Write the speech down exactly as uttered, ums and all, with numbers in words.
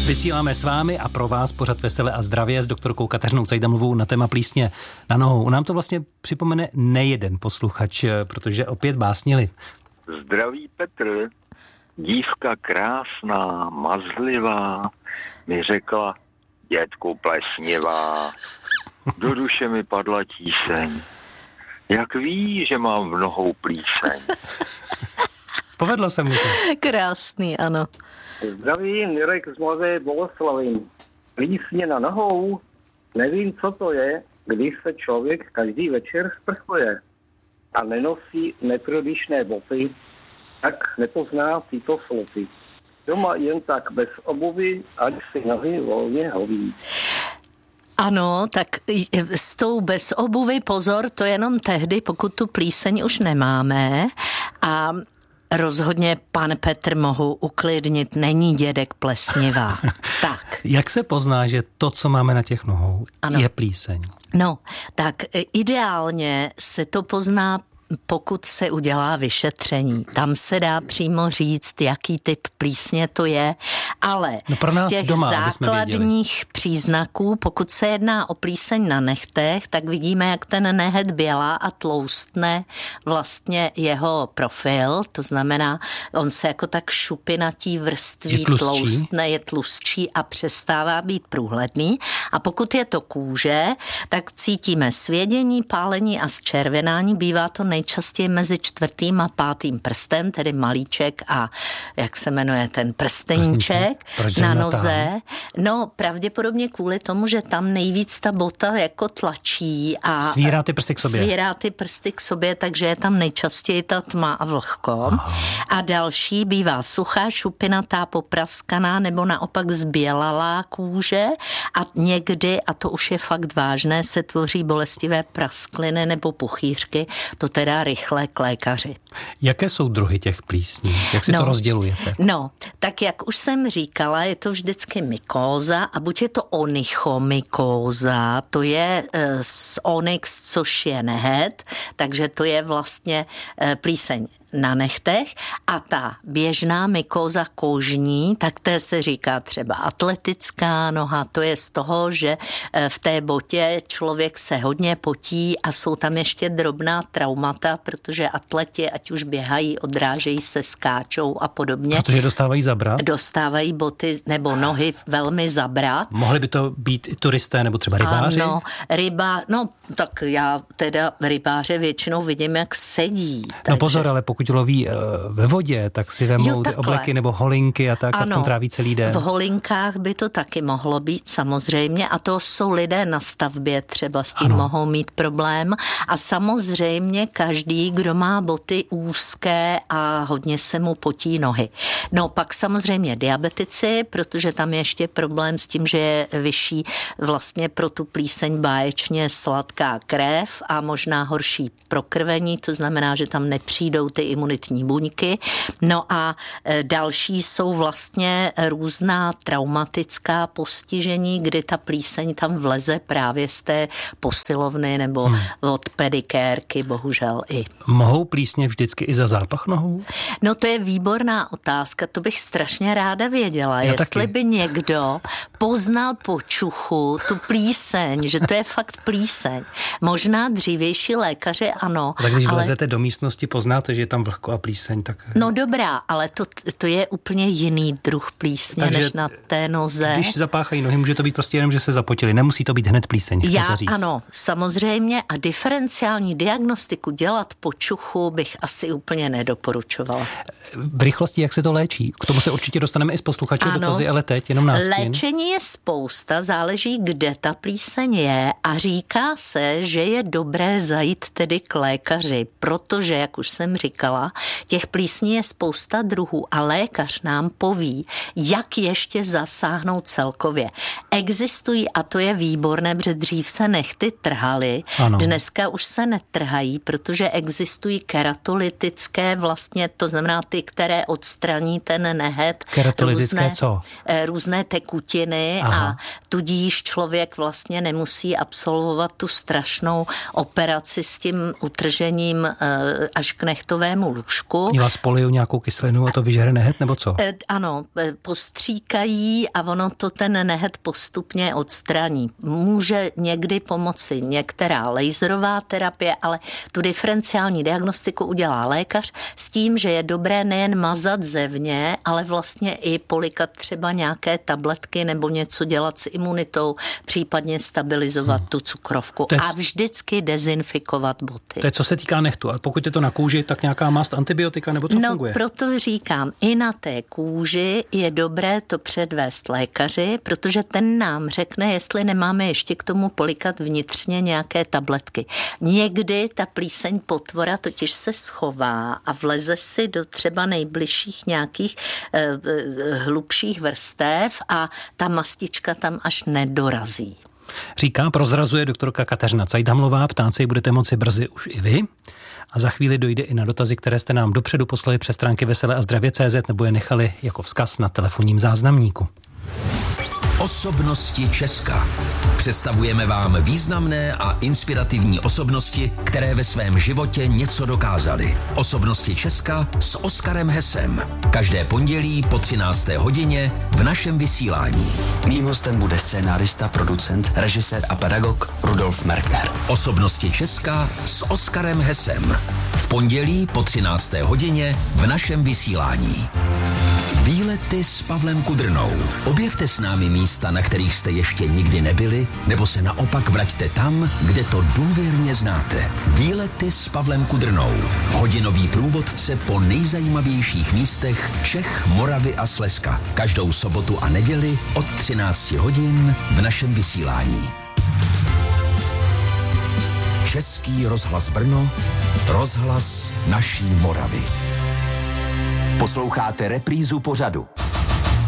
Vysíláme s vámi a pro vás pořad Veselé a zdravě s doktorkou Kateřinou Cajdamovou na téma plísně na nohou. Nám to vlastně připomene nejeden posluchač, protože opět básnili. Zdraví Petr, dívka krásná, mazlivá, mi řekla, dětku plesnivá, do duše mi padla tíseň. Jak ví, že mám v nohou plíseň? Povedlo se mu to. Krásný, ano. Zdraví, Mirek z Mladé Boleslavi. Plísně na nohou, nevím, co to je, když se člověk každý večer sprchuje a nenosí neprodyšné boty, tak nepozná tyto sloty. Doma jen tak bez obuvy, ať si nohy volně hoví. Ano, tak s tou bez obuvy pozor, to jenom tehdy, pokud tu plíseň už nemáme a rozhodně, pan Petr, mohu uklidnit, není dědek plesnivá. Tak. Jak se pozná, že to, co máme na těch nohou, ano, je plíseň? No, tak ideálně se to pozná, pokud se udělá vyšetření. Tam se dá přímo říct, jaký typ plísně to je, ale no pro nás z těch doma, základních příznaků, pokud se jedná o plíseň na nechtech, tak vidíme, jak ten nehet bělá a tloustne vlastně jeho profil, to znamená, on se jako tak šupinatí vrství je tloustne, je tlustší a přestává být průhledný. A pokud je to kůže, tak cítíme svědění, pálení a zčervenání, bývá to nejčastěji mezi čtvrtým a pátým prstem, tedy malíček a jak se jmenuje ten prsteníček na noze. No pravděpodobně kvůli tomu, že tam nejvíc ta bota jako tlačí a svírá ty prsty k sobě. Svírá ty prsty k sobě, takže je tam nejčastěji ta tma a vlhko. Aha. A další bývá suchá, šupinatá, popraskaná nebo naopak zbělalá kůže a někdy, a to už je fakt vážné, se tvoří bolestivé praskliny nebo puchýřky. To teda rychle k lékaři. Jaké jsou druhy těch plísní? Jak si no, to rozdělujete? No, tak jak už jsem říkala, je to vždycky mykóza a buď je to onychomykóza, to je e, z onyx, což je nehet, takže to je vlastně e, plíseň na nechtech a ta běžná mykóza kožní, tak té se říká třeba atletická noha, to je z toho, že v té botě člověk se hodně potí a jsou tam ještě drobná traumata, protože atleti, ať už běhají, odrážejí se, skáčou a podobně. Protože dostávají zabrat? Dostávají boty nebo nohy velmi zabrat. Mohli by to být i turisté nebo třeba rybáři? Ano, ryba, no tak já teda rybáře většinou vidím, jak sedí. No takže... pozor, ale pokud loví ve vodě, tak si vemou ty obleky nebo holinky a tak ano, a v tom tráví celý den. V holinkách by to taky mohlo být samozřejmě a to jsou lidé na stavbě, třeba s tím ano. mohou mít problém a samozřejmě každý, kdo má boty úzké a hodně se mu potí nohy. No pak samozřejmě diabetici, protože tam je ještě problém s tím, že je vyšší vlastně pro tu plíseň báječně sladká krev a možná horší prokrvení, to znamená, že tam nepřijdou ty imunitní buňky. No a další jsou vlastně různá traumatická postižení, kdy ta plíseň tam vleze právě z té posilovny nebo hmm. od pedikérky, bohužel i. Mohou plísně vždycky i za zápach nohou? No to je výborná otázka, to bych strašně ráda věděla, Já jestli taky. by někdo poznal po čuchu tu plíseň, že to je fakt plíseň. Možná dřívější lékaři ano. Tak když ale... vlezete do místnosti, poznáte, že je tam vlhko a plíseň, tak... No dobrá, ale to, to je úplně jiný druh plísně, takže než na té noze. Když zapáchají nohy, může to být prostě jenom, že se zapotili. Nemusí to být hned plíseň, Já říct. Ano, samozřejmě a diferenciální diagnostiku dělat po čuchu bych asi úplně nedoporučovala. V rychlosti, jak se to léčí? K tomu se určitě dostaneme i z posluchačů dotazy, ale teď jenom nástin. Léčení je spousta, záleží, kde ta plíseň je a říká se, že je dobré zajít tedy k lékaři, protože, jak už jsem říkala, těch plísní je spousta druhů a lékař nám poví, jak ještě zasáhnout celkově. Existují, a to je výborné, protože dřív se nechty trhaly, ano. Dneska už se netrhají, protože existují keratolytické vlastně, to znamená ty, které odstraní ten nehet. Keratolytické různé, co? Různé tekutiny. Aha. A tudíž člověk vlastně nemusí absolvovat tu strašnou operaci s tím utržením až k nechtové svému lůžku. Oni vás polijou nějakou kyselinu a to vyžere nehet, nebo co? E, ano, postříkají a ono to ten nehet postupně odstraní. Může někdy pomoci některá laserová terapie, ale tu diferenciální diagnostiku udělá lékař s tím, že je dobré nejen mazat zevně, ale vlastně i polikat třeba nějaké tabletky nebo něco dělat s imunitou, případně stabilizovat hmm. tu cukrovku je... a vždycky dezinfikovat boty. To je, co se týká nehtu. A pokud je to na kůži, tak nějaká mast, antibiotika nebo co no, funguje? No, proto říkám, i na té kůži je dobré to předvést lékaři, protože ten nám řekne, jestli nemáme ještě k tomu polikat vnitřně nějaké tabletky. Někdy ta plíseň potvora totiž se schová a vleze si do třeba nejbližších nějakých eh, hlubších vrstev a ta mastička tam až nedorazí. Říká, prozrazuje doktorka Kateřina Cajdhamlová, ptát se ji budete moci brzy už i vy. A za chvíli dojde i na dotazy, které jste nám dopředu poslali přes stránky vesele a zdravě tečka cé zet nebo je nechali jako vzkaz na telefonním záznamníku. Osobnosti Česka. Představujeme vám významné a inspirativní osobnosti, které ve svém životě něco dokázaly. Osobnosti Česka s Oskarem Hesem. Každé pondělí po třinácté hodině v našem vysílání. Mým hostem bude scénárista, producent, režisér a pedagog Rudolf Merkner. Osobnosti Česka s Oskarem Hesem. V pondělí po třinácté hodině v našem vysílání. Výlety s Pavlem Kudrnou. Objevte s námi místa, na kterých jste ještě nikdy nebyli, nebo se naopak vraťte tam, kde to důvěrně znáte. Výlety s Pavlem Kudrnou. Hodinový průvodce po nejzajímavějších místech Čech, Moravy a Slezska. Každou sobotu a neděli od třinácti hodin v našem vysílání. Český rozhlas Brno, rozhlas naší Moravy. Posloucháte reprízu pořadu.